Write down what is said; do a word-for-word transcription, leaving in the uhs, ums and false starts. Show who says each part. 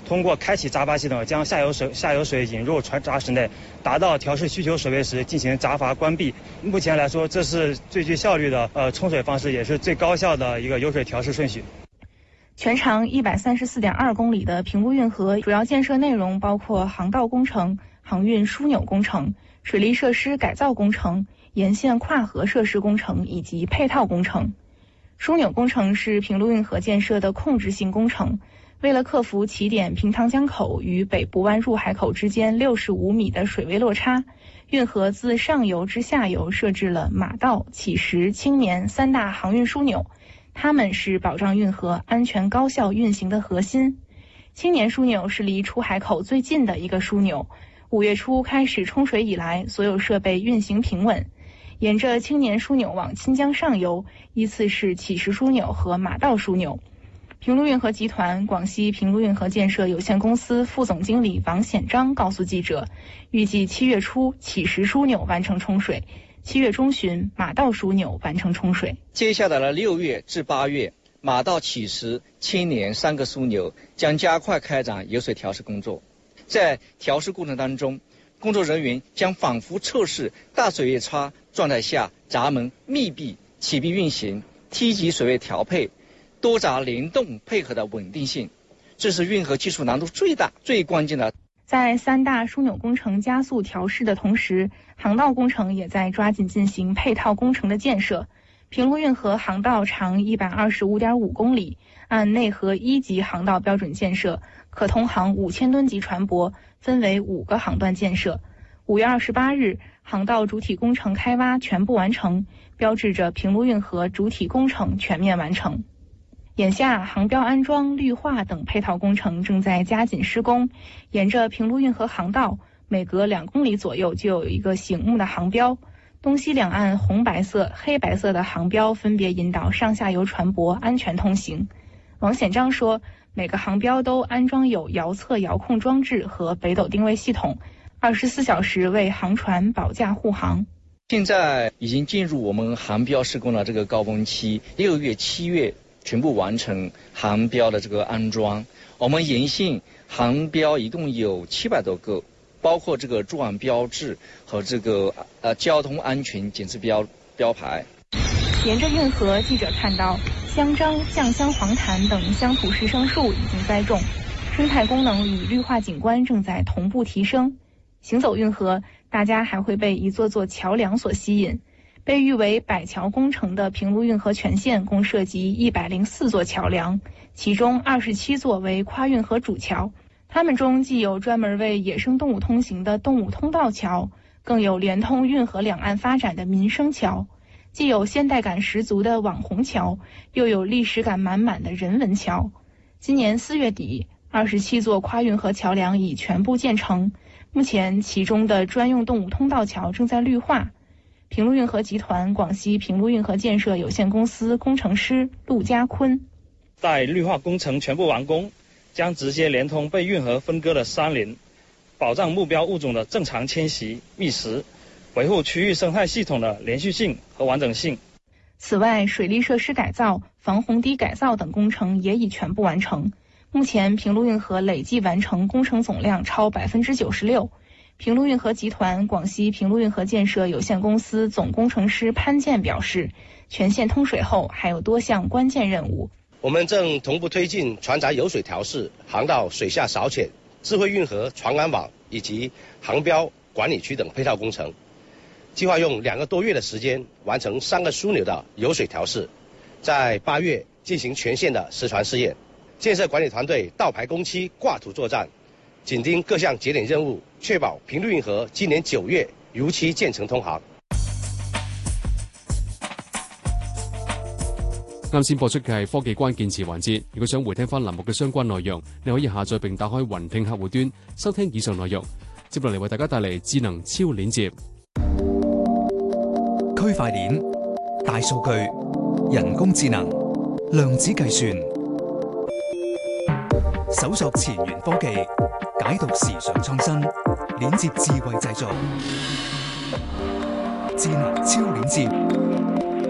Speaker 1: 通过开启闸阀系统，将下游水下游水引入船闸室内，达到调试需求水位时进行闸阀关闭。目前来说，这是最具效率的呃冲水方式，也是最高效的一个油水调试顺序。
Speaker 2: 全长一百三十四点二公里的平陆运河主要建设内容包括航道工程、航运枢纽工程、水利设施改造工程、沿线跨河设施工程以及配套工程。枢纽工程是平陆运河建设的控制性工程，为了克服起点平塘江口与北部湾入海口之间六十五米的水位落差，运河自上游至下游设置了马道、乞石、青年三大航运枢纽，它们是保障运河安全高效运行的核心。青年枢纽是离出海口最近的一个枢纽，五月初开始冲水以来，所有设备运行平稳。沿着青年枢纽往清江上游，依次是乞石枢纽和马道枢纽。平陆运河集团广西平陆运河建设有限公司副总经理王显章告诉记者，预计七月初乞石枢纽完成冲水，七月中旬马道枢纽完成冲水。
Speaker 3: 接下来的六月至八月，马道、乞石、青年三个枢纽将加快开展油水调试工作。在调试过程当中，工作人员将反复测试大水位差状态下闸门密闭、启闭运行、梯级水位调配、多闸联动配合的稳定性，这是运河技术难度最大、最关键的。
Speaker 2: 在三大枢纽工程加速调试的同时，航道工程也在抓紧进行配套工程的建设。平陆运河航道长一百二十五点五公里，按内河一级航道标准建设，可通航五千吨级船舶，分为五个航段建设。五月二十八日，航道主体工程开挖全部完成，标志着平陆运河主体工程全面完成。眼下，航标安装、绿化等配套工程正在加紧施工。沿着平陆运河航道，每隔两公里左右就有一个醒目的航标，东西两岸红白色、黑白色的航标分别引导上下游船舶安全通行。王显章说，每个航标都安装有遥测遥控装置和北斗定位系统，二十四小时为航船保驾护航。
Speaker 3: 现在已经进入我们航标施工的这个高峰期，六月、七月全部完成航标的这个安装。我们沿线航标一共有七百多个，包括这个驻岸标志和这个呃交通安全检测标标牌。
Speaker 2: 沿着运河，记者看到香樟、酱香黄檀等乡土实生树已经栽种，生态功能与绿化景观正在同步提升。行走运河，大家还会被一座座桥梁所吸引。被誉为百桥工程的平陆运河全线共涉及一百零四座桥梁，其中二十七座为跨运河主桥。它们中既有专门为野生动物通行的动物通道桥，更有连通运河两岸发展的民生桥。既有现代感十足的网红桥，又有历史感满满的人文桥。今年四月底，二十七座跨运河桥梁已全部建成，目前其中的专用动物通道桥正在绿化。平陆运河集团广西平陆运河建设有限公司工程师陆家坤，
Speaker 1: 待绿化工程全部完工，将直接连通被运河分割的山林，保障目标物种的正常迁徙觅食，维护区域生态系统的连续性和完整性。
Speaker 2: 此外，水利设施改造、防洪堤改造等工程也已全部完成。目前平陆运河累计完成工程总量超百分之九十六。平陆运河集团广西平陆运河建设有限公司总工程师潘健表示，全线通水后还有多项关键任务。
Speaker 4: 我们正同步推进船闸油水调试、航道水下扫潜、智慧运河船安网以及航标管理区等配套工程，计划用两个多月的时间完成三个枢纽的油水调试，在八月进行全线的实船试验。建设管理团队倒排工期、挂图作战，紧盯各项节点任务，确保平陆运河今年九月如期建成通航。
Speaker 5: 啱先播出嘅係科技關鍵詞環節，如果想回聽翻欄目嘅相關內容，你可以下載並打開雲聽客戶端收聽以上內容。接落嚟為大家帶嚟智能超鏈接。
Speaker 6: 區塊鏈、大數據、人工智能、量子計算，搜索前沿科技，解讀時尚創新，鏈接智慧製造，智能超鏈接。